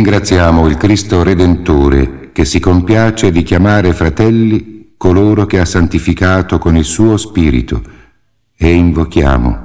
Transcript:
ringraziamo il Cristo Redentore che si compiace di chiamare fratelli coloro che ha santificato con il suo Spirito e invochiamo: